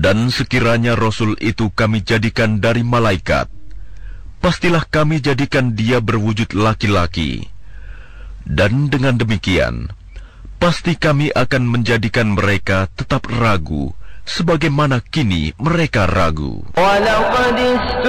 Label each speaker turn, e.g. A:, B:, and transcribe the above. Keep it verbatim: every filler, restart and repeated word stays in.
A: Dan sekiranya Rasul itu kami jadikan dari malaikat, pastilah kami jadikan dia berwujud laki-laki. Dan dengan demikian, pasti kami akan menjadikan mereka tetap ragu, sebagaimana kini mereka ragu.